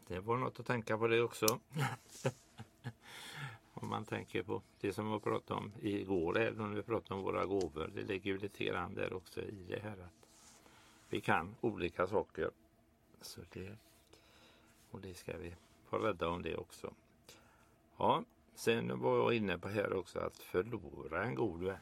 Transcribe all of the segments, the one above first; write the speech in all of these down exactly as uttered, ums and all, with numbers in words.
Det var något att tänka på det också. Om man tänker på det som vi pratade om igår, även om vi pratade om våra gåvor. Det ligger ju lite grann där också i det här att vi kan olika saker. Så det, och det ska vi vara rädda om det också. Ja, sen var jag inne på här också att förlora en god vän.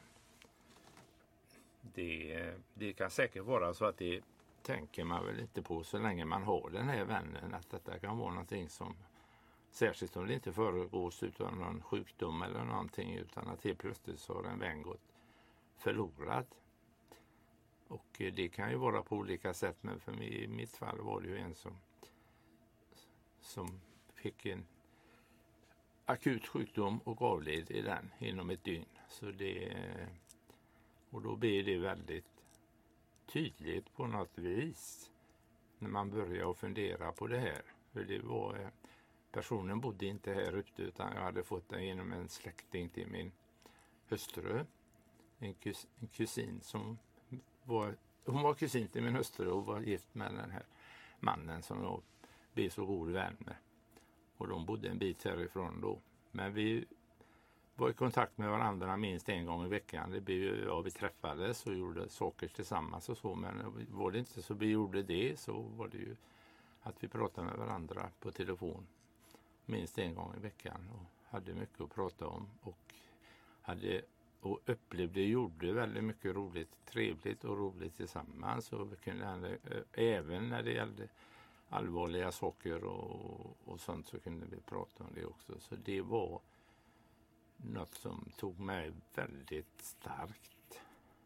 Det, det kan säkert vara så att det tänker man väl inte på så länge man har den här vännen. Att detta kan vara någonting som, särskilt om det inte föregås utan någon sjukdom eller någonting, utan att helt plötsligt så har en vän gått förlorad. Och det kan ju vara på olika sätt, men för mig, i mitt fall var det ju en som, som fick en akut sjukdom och avled i den inom ett dygn. Så det, och då blir det väldigt tydligt på något vis när man börjar fundera på det här. För det var, personen bodde inte här ute utan jag hade fått den genom en släkting till min hustru. En, kus, en kusin som var, hon var kusin till min hustru och var gift med den här mannen som jag blev så god vän med. Och de bodde en bit härifrån då. Men vi var i kontakt med varandra minst en gång i veckan. Det blev ju, ja, vi träffades och gjorde saker tillsammans och så. Men var det inte så vi gjorde det, så var det ju att vi pratade med varandra på telefon minst en gång i veckan. Och hade mycket att prata om. Och, hade, och upplevde gjorde väldigt mycket roligt, trevligt och roligt tillsammans. Och vi kunde, även när det gällde allvarliga saker och, och sånt, så kunde vi prata om det också. Så det var något som tog mig väldigt starkt.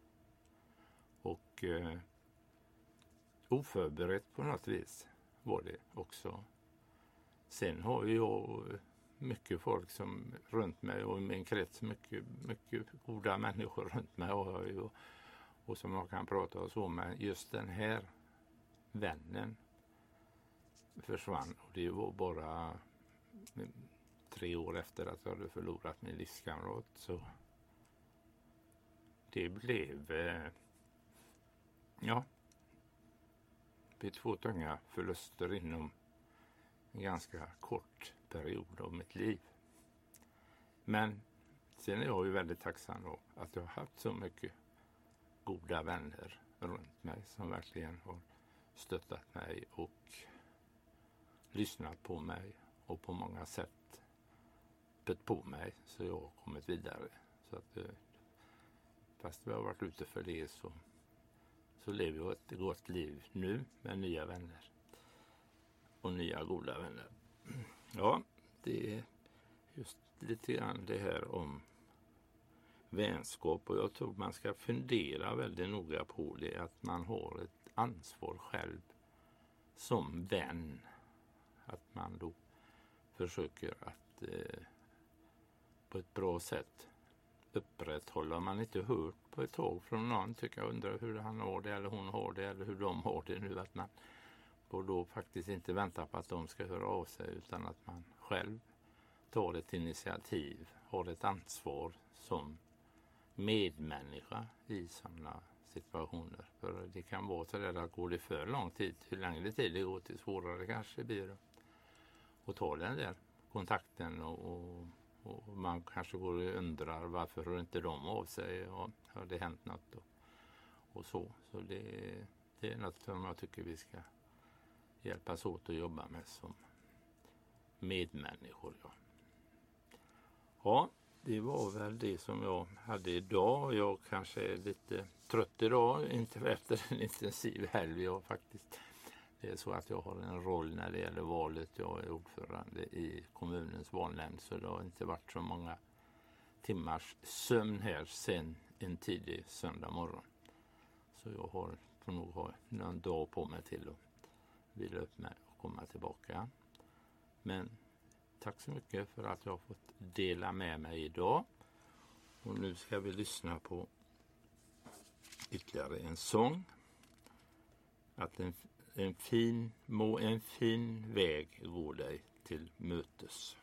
Och eh, oförberett på något vis var det också. Sen har jag mycket folk som runt mig och i min krets, mycket, mycket goda människor runt mig och, och, och som jag kan prata och så med. Just den här vännen försvann, och det var bara tre år efter att jag hade förlorat min livskamrat. Så det blev eh, ja det blev två tunga förluster inom en ganska kort period av mitt liv. Men sen är jag ju väldigt tacksam då att jag har haft så mycket goda vänner runt mig som verkligen har stöttat mig och lyssnat på mig och på många sätt bett på mig så jag har kommit vidare. Så att, fast vi har varit ute för det så, så lever jag ett gott liv nu med nya vänner och nya goda vänner. Ja, det är just lite grann det här om vänskap, och jag tror man ska fundera väldigt noga på det, att man har ett ansvar själv som vän. Att man då försöker att eh, på ett bra sätt upprätthålla. Man inte hört på ett tag från någon, tycker jag, undrar hur han har det eller hon har det eller hur de har det nu, att man får då faktiskt inte vänta på att de ska höra av sig, utan att man själv tar ett initiativ, har ett ansvar som medmänniska i sådana situationer. För det kan vara så där att går det för lång tid, hur längre tid det går till svårare kanske blir det. Och ta den där kontakten och, och, och man kanske går och undrar varför hör inte de av sig och har det hänt något och, och så. Så det, det är något som jag tycker vi ska hjälpas åt att jobba med som medmänniskor. Ja, ja, det var väl det som jag hade idag. Jag kanske är lite trött idag, inte efter en intensiv helg. Jag faktiskt, det är så att jag har en roll när det gäller valet. Jag är ordförande i kommunens valnämnd, så det har inte varit så många timmars sömn här sen en tidig söndag morgon. Så jag har, får nog ha någon dag på mig till att vila upp mig och komma tillbaka. Men tack så mycket för att jag har fått dela med mig idag. Och nu ska vi lyssna på ytterligare en sång. Att en, en fin, må en fin väg går dig till mötes.